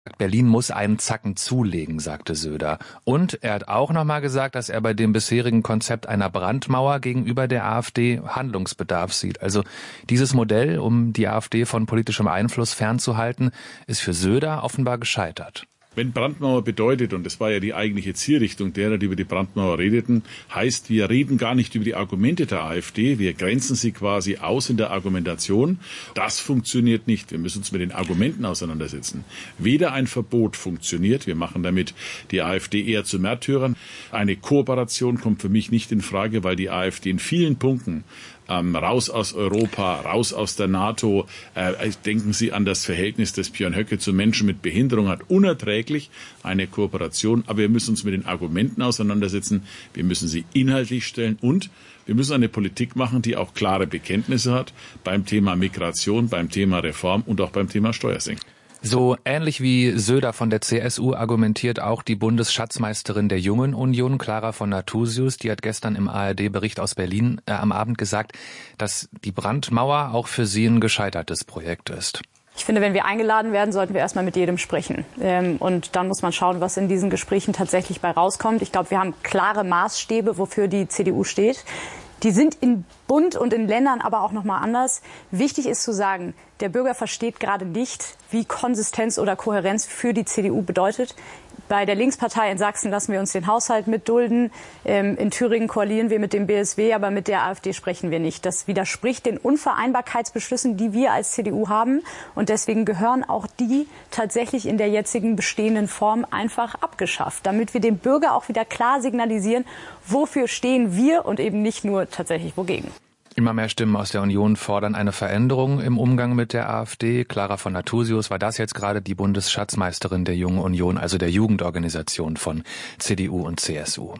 Berlin muss einen Zacken zulegen, sagte Söder. Und er hat auch nochmal gesagt, dass er bei dem bisherigen Konzept einer Brandmauer gegenüber der AfD Handlungsbedarf sieht. Also dieses Modell, um die AfD von politischem Einfluss fernzuhalten, ist für Söder offenbar gescheitert. Wenn Brandmauer bedeutet, und das war ja die eigentliche Zielrichtung derer, die über die Brandmauer redeten, heißt, wir reden gar nicht über die Argumente der AfD, wir grenzen sie quasi aus in der Argumentation. Das funktioniert nicht. Wir müssen uns mit den Argumenten auseinandersetzen. Weder ein Verbot funktioniert, wir machen damit die AfD eher zu Märtyrern. Eine Kooperation kommt für mich nicht in Frage, weil die AfD in vielen Punkten raus aus Europa, raus aus der NATO. Denken Sie an das Verhältnis des Björn Höcke zu Menschen mit Behinderung, hat unerträglich eine Kooperation. Aber wir müssen uns mit den Argumenten auseinandersetzen. Wir müssen sie inhaltlich stellen und wir müssen eine Politik machen, die auch klare Bekenntnisse hat beim Thema Migration, beim Thema Reform und auch beim Thema Steuersenkung. So ähnlich wie Söder von der CSU argumentiert auch die Bundesschatzmeisterin der Jungen Union, Clara von Nathusius. Die hat gestern im ARD-Bericht aus Berlin am Abend gesagt, dass die Brandmauer auch für sie ein gescheitertes Projekt ist. Ich finde, wenn wir eingeladen werden, sollten wir erstmal mit jedem sprechen. Und dann muss man schauen, was in diesen Gesprächen tatsächlich bei rauskommt. Ich glaube, wir haben klare Maßstäbe, wofür die CDU steht. Die sind in Bund und in Ländern aber auch nochmal anders. Wichtig ist zu sagen, der Bürger versteht gerade nicht, wie Konsistenz oder Kohärenz für die CDU bedeutet. Bei der Linkspartei in Sachsen lassen wir uns den Haushalt mitdulden. In Thüringen koalieren wir mit dem BSW, aber mit der AfD sprechen wir nicht. Das widerspricht den Unvereinbarkeitsbeschlüssen, die wir als CDU haben. Und deswegen gehören auch die tatsächlich in der jetzigen bestehenden Form einfach abgeschafft, damit wir dem Bürger auch wieder klar signalisieren, wofür stehen wir und eben nicht nur tatsächlich wogegen. Immer mehr Stimmen aus der Union fordern eine Veränderung im Umgang mit der AfD. Clara von Nathusius war das jetzt gerade, die Bundesschatzmeisterin der Jungen Union, also der Jugendorganisation von CDU und CSU.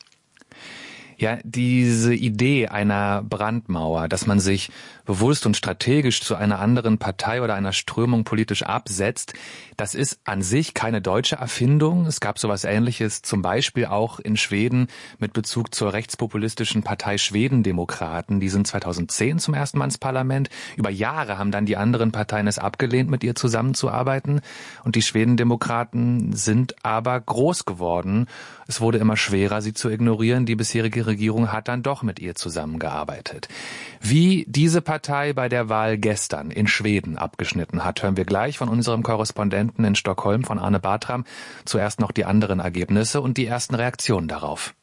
Ja, diese Idee einer Brandmauer, dass man sich bewusst und strategisch zu einer anderen Partei oder einer Strömung politisch absetzt, das ist an sich keine deutsche Erfindung. Es gab sowas Ähnliches zum Beispiel auch in Schweden mit Bezug zur rechtspopulistischen Partei Schwedendemokraten. Die sind 2010 zum ersten Mal ins Parlament. Über Jahre haben dann die anderen Parteien es abgelehnt, mit ihr zusammenzuarbeiten. Und die Schwedendemokraten sind aber groß geworden. Es wurde immer schwerer, sie zu ignorieren. Die bisherige Regierung hat dann doch mit ihr zusammengearbeitet. Wie diese Partei bei der Wahl gestern in Schweden abgeschnitten hat, hören wir gleich von unserem Korrespondenten in Stockholm, von Arne Bartram. Zuerst noch die anderen Ergebnisse und die ersten Reaktionen darauf.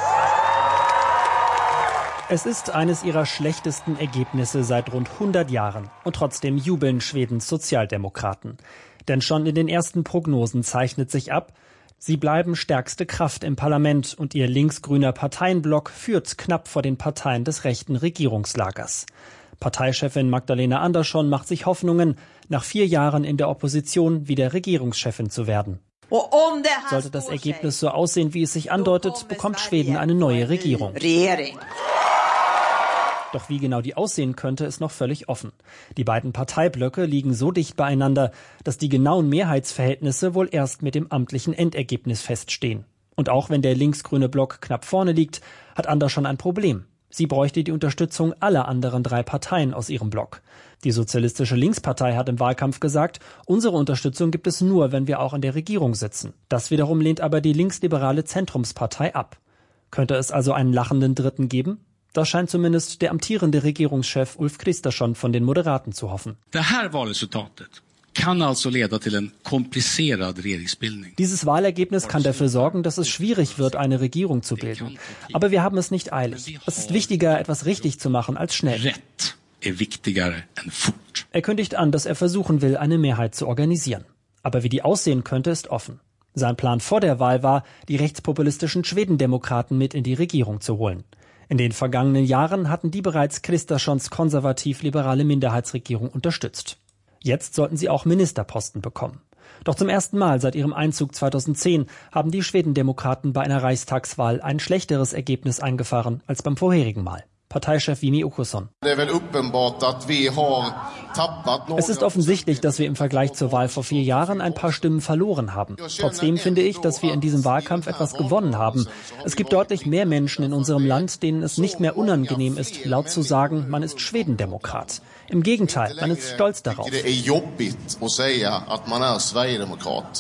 Es ist eines ihrer schlechtesten Ergebnisse seit rund 100 Jahren. Und trotzdem jubeln Schwedens Sozialdemokraten. Denn schon in den ersten Prognosen zeichnet sich ab, sie bleiben stärkste Kraft im Parlament und ihr linksgrüner Parteienblock führt knapp vor den Parteien des rechten Regierungslagers. Parteichefin Magdalena Andersson macht sich Hoffnungen, nach 4 Jahren in der Opposition wieder Regierungschefin zu werden. Sollte das Ergebnis so aussehen, wie es sich andeutet, bekommt Schweden eine neue Regierung. Doch wie genau die aussehen könnte, ist noch völlig offen. Die beiden Parteiblöcke liegen so dicht beieinander, dass die genauen Mehrheitsverhältnisse wohl erst mit dem amtlichen Endergebnis feststehen. Und auch wenn der linksgrüne Block knapp vorne liegt, hat Andersson ein Problem. Sie bräuchte die Unterstützung aller anderen 3 Parteien aus ihrem Block. Die Sozialistische Linkspartei hat im Wahlkampf gesagt, unsere Unterstützung gibt es nur, wenn wir auch in der Regierung sitzen. Das wiederum lehnt aber die linksliberale Zentrumspartei ab. Könnte es also einen lachenden Dritten geben? Das scheint zumindest der amtierende Regierungschef Ulf Kristersson von den Moderaten zu hoffen. Dieses Wahlergebnis kann dafür sorgen, dass es schwierig wird, eine Regierung zu bilden. Aber wir haben es nicht eilig. Es ist wichtiger, etwas richtig zu machen, als schnell. Er kündigt an, dass er versuchen will, eine Mehrheit zu organisieren. Aber wie die aussehen könnte, ist offen. Sein Plan vor der Wahl war, die rechtspopulistischen Schwedendemokraten mit in die Regierung zu holen. In den vergangenen Jahren hatten die bereits Kristerssons konservativ-liberale Minderheitsregierung unterstützt. Jetzt sollten sie auch Ministerposten bekommen. Doch zum ersten Mal seit ihrem Einzug 2010 haben die Schwedendemokraten bei einer Reichstagswahl ein schlechteres Ergebnis eingefahren als beim vorherigen Mal. Parteichef Vimi Okuson. Es ist offensichtlich, dass wir im Vergleich zur Wahl vor 4 Jahren ein paar Stimmen verloren haben. Trotzdem finde ich, dass wir in diesem Wahlkampf etwas gewonnen haben. Es gibt deutlich mehr Menschen in unserem Land, denen es nicht mehr unangenehm ist, laut zu sagen, man ist Schwedendemokrat. Im Gegenteil, man ist stolz darauf.